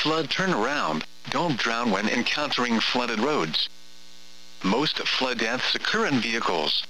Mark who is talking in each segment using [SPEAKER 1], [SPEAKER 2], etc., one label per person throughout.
[SPEAKER 1] flood turnaround, don't drown when encountering flooded roads. Most flood deaths occur in vehicles.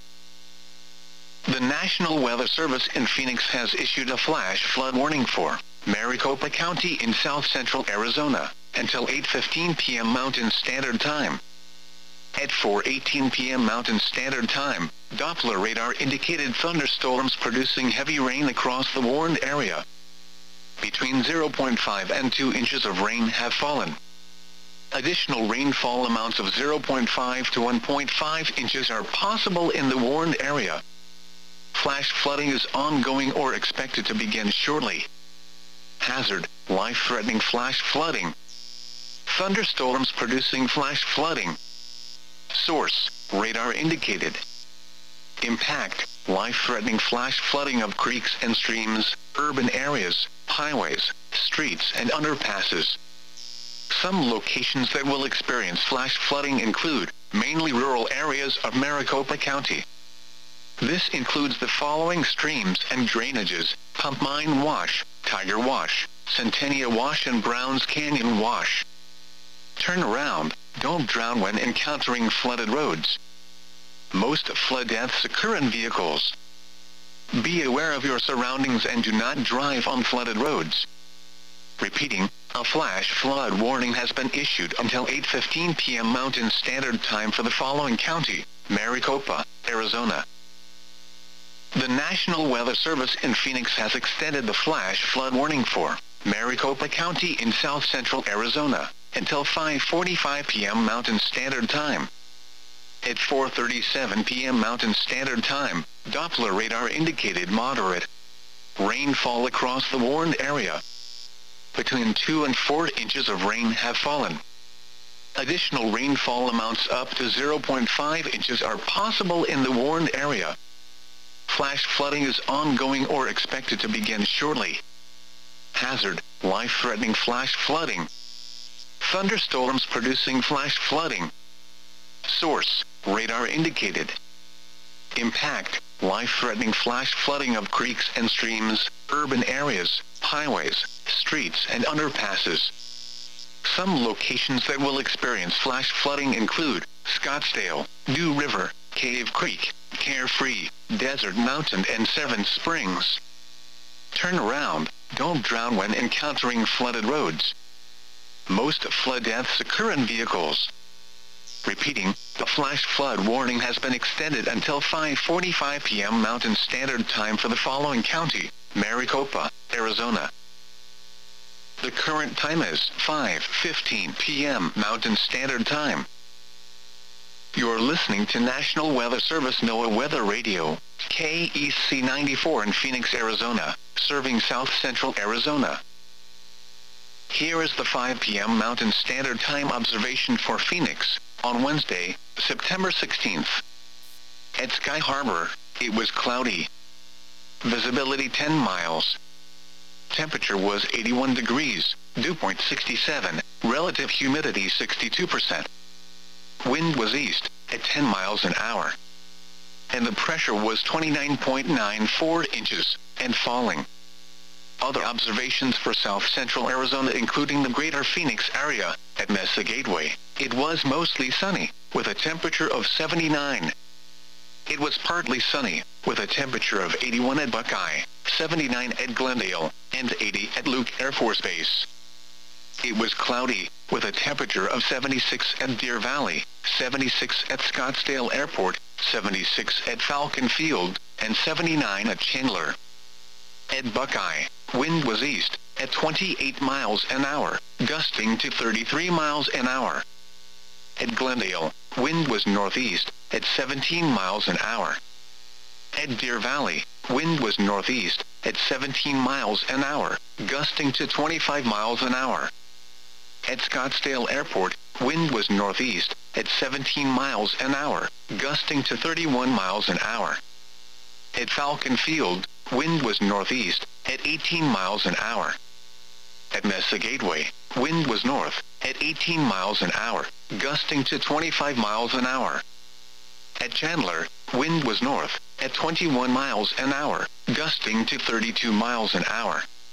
[SPEAKER 1] The National Weather Service in Phoenix has issued a flash flood warning for Maricopa County in south-central Arizona until 8:15 p.m. Mountain Standard Time. At 4:18 p.m. Mountain Standard Time, Doppler radar indicated thunderstorms producing heavy rain across the warned area. Between 0.5 and 2 inches of rain have fallen. Additional rainfall amounts of 0.5 to 1.5 inches are possible in the warned area. Flash flooding is ongoing or expected to begin shortly. Hazard: life-threatening flash flooding. Thunderstorms producing flash flooding. Source: radar indicated. Impact: life-threatening flash flooding of creeks and streams, urban areas, highways, streets and underpasses. Some locations that will experience flash flooding include mainly rural areas of Maricopa County. This includes the following streams and drainages: Pumpmine Wash, Tiger Wash, Centennia Wash and Browns Canyon Wash. Turnaround: don't drown when encountering flooded roads. Most flood deaths occur in vehicles. Be aware of your surroundings and do not drive on flooded roads. Repeating, a flash flood warning has been issued until 8:15 p.m. Mountain Standard Time for the following county: Maricopa, Arizona. The National Weather Service in Phoenix has extended the flash flood warning for Maricopa County in south-central Arizona until 5:45 p.m. Mountain Standard Time. At 4:37 p.m. Mountain Standard Time, Doppler radar indicated moderate rainfall across the warned area. Between 2 and 4 inches of rain have fallen. Additional rainfall amounts up to 0.5 inches are possible in the warned area. Flash flooding is ongoing or expected to begin shortly. Hazard: life-threatening flash flooding. Thunderstorms producing flash flooding. Source: radar indicated. Impact: life-threatening flash flooding of creeks and streams, urban areas, highways, streets and underpasses. Some locations that will experience flash flooding include Scottsdale, New River, Cave Creek, Carefree, Desert Mountain and Seven Springs. Turnaround: don't drown when encountering flooded roads. Most flood deaths occur in vehicles. Repeating, the flash flood warning has been extended until 5:45 p.m. Mountain Standard Time for the following county: Maricopa, Arizona. The current time is 5:15 p.m. Mountain Standard Time. You're listening to National Weather Service NOAA Weather Radio, KEC 94 in Phoenix, Arizona, serving south-central Arizona. Here is the 5 p.m. Mountain Standard Time observation for Phoenix on Wednesday, September 16th. At Sky Harbor, it was cloudy. Visibility 10 miles. Temperature was 81 degrees, dew point 67, relative humidity 62%. Wind was east, at 10 miles an hour. And the pressure was 29.94 inches, and falling. Other observations for south-central Arizona including the greater Phoenix area, at Mesa Gateway, it was mostly sunny, with a temperature of 79. It was partly sunny, with a temperature of 81 at Buckeye, 79 at Glendale, and 80 at Luke Air Force Base. It was cloudy, with a temperature of 76 at Deer Valley, 76 at Scottsdale Airport, 76 at Falcon Field, and 79 at Chandler. At Buckeye, wind was east, at 28 miles an hour, gusting to 33 miles an hour. At Glendale, wind was northeast, at 17 miles an hour. At Deer Valley, wind was northeast, at 17 miles an hour, gusting to 25 miles an hour. At Scottsdale Airport, wind was northeast, at 17 miles an hour, gusting to 31 miles an hour. At Falcon Field, wind was northeast, at 18 miles an hour. At Mesa Gateway, wind was north, at 18 miles an hour, gusting to 25 miles an hour. At Chandler, wind was north, at 21 miles an hour, gusting to 32 miles an hour.